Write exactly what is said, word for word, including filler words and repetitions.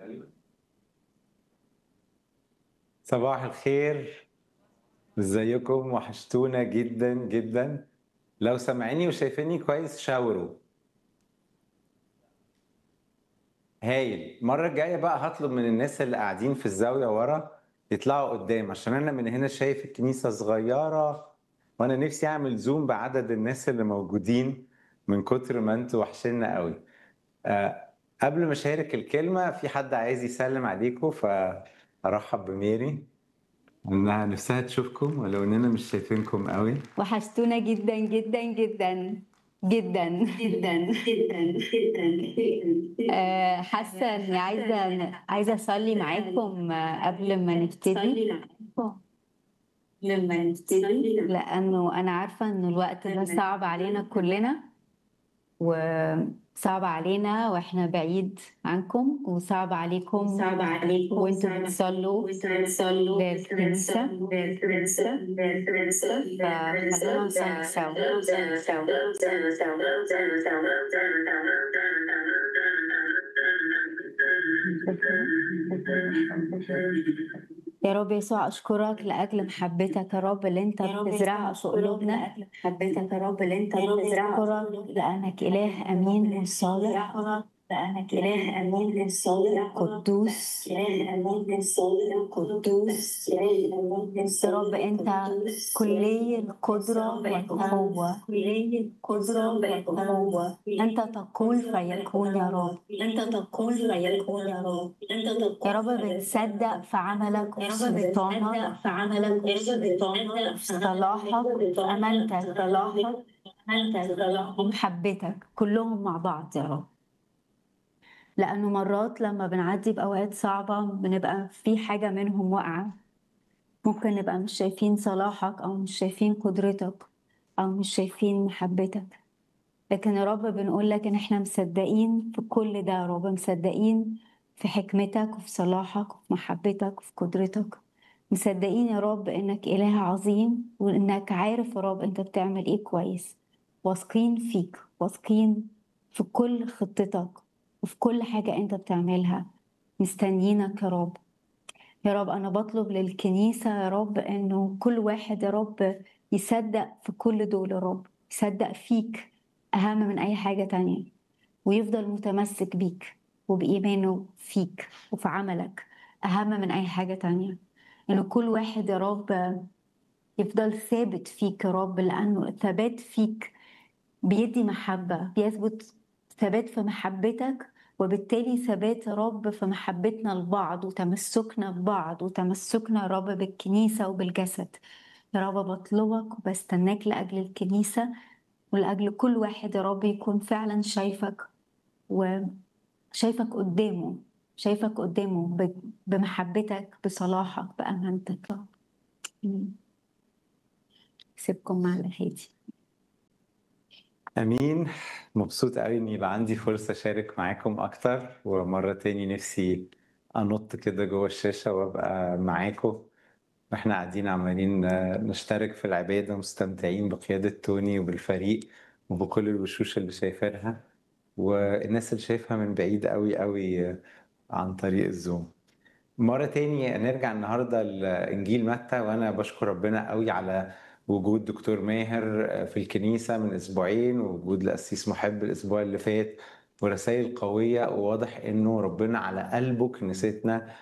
صباح الخير، ازيكم؟ وحشتونا جدا جدا. لو سامعيني وشايفيني كويس شاوروا. هايل. المرة الجاية بقى هطلب من الناس اللي قاعدين في الزاوية ورا يطلعوا قدام، عشان انا من هنا شايف الكنيسة صغيرة، وانا نفسي اعمل زوم بعدد الناس اللي موجودين من كتر ما انتوا وحشنا قوي. أه قبل ما اشارك الكلمة، في حد عايز يسلم عليكم، فارحب بميري انها نفسها تشوفكم ولو اننا مش شايفينكم قوي. وحشتونا جدا جدا جدا جدا جدا جدا جدا جدا. آه، حاسه اني عايزه عايزه اصلي معاكم آه، قبل ما نبتدي، صلي معاكم لما نبتدي. لانه انا عارفه ان الوقت ده صعب علينا كلنا، وصعب علينا واحنا بعيد عنكم، وصعب عليكم صعب عليكم وانتوا بتصلوا وانتوا بتصلوا للكنيسة. للكنيسة للكنيسة. فخلونا نصلي سوا. يا رب يسوع، أشكرك لأجل محبتك يا رب اللي أنت بتزرعها في قلوبنا. لأجل محبتك يا رب اللي انت بتزرعها. أشكرك لأنك إله أمين وصالح، لأنك إله أمين صالح قدوس. إله أمين صالح قدوس إله أمين يا رب أنت كلي القدرة والقوة، كلي القدرة والقوة. أنت تقول فيكون يا رب. أنت تقول فيكون يا رب. أنت تقول يا رب بنصدق في عملك يا وفي رب بنصدق سلطانك في عملك وفي صلاحك وفي أمانتك صلاحك ومحبتك كلهم مع بعض يا رب. لأنه مرات لما بنعدي بأوقات صعبة بنبقى في حاجة منهم واقعة، ممكن نبقى مش شايفين صلاحك أو مش شايفين قدرتك أو مش شايفين محبتك، لكن يا رب بنقول لك إن إحنا مصدقين في كل ده يا رب، مصدقين في حكمتك وفي صلاحك وفي محبتك وفي قدرتك، مصدقين يا رب إنك إله عظيم وإنك عارف يا رب أنت بتعمل إيه كويس، واثقين فيك، واثقين في كل خطتك وفي كل حاجة أنت بتعملها، مستنيينك يا رب. يا رب أنا بطلب للكنيسة يا رب إنه كل واحد يا رب يصدق في كل دول يا رب، يصدق فيك أهم من أي حاجة تانية، ويفضل متمسك بيك وبإيمانه فيك وفي عملك أهم من أي حاجة تانية. إنه كل واحد يا رب يفضل ثابت فيك يا رب، لأنه الثبات فيك بيدي محبة، بيثبت ثبات في محبتك، وبالتالي ثبات يا رب في محبتنا لبعض وتمسكنا ببعض وتمسكنا يا رب بالكنيسة وبالجسد. يا رب بطلبك وبستناك لأجل الكنيسة ولأجل كل واحد يا رب يكون فعلا شايفك وشايفك قدامه، شايفك قدامه ب- بمحبتك، بصلاحك، بأمانتك. آمين. سيبكم مع الهادي. امين. مبسوط قوي ان يبقى عندي فرصة اشارك معاكم اكتر، ومرة تاني نفسي انط كده جوه الشاشة وابقى معاكم، واحنا قاعدين عمالين نشترك في العبادة، مستمتعين بقيادة توني وبالفريق وبكل الوشوش اللي شايفينها والناس اللي شايفها من بعيد قوي قوي عن طريق الزوم. مرة تاني نرجع النهاردة لإنجيل متى، وأنا بشكر ربنا قوي على وجود دكتور ماهر في الكنيسة من أسبوعين، ووجود القسيس محب الأسبوع اللي فات، ورسائل قوية، وواضح إنه ربنا على قلبه كنيستنا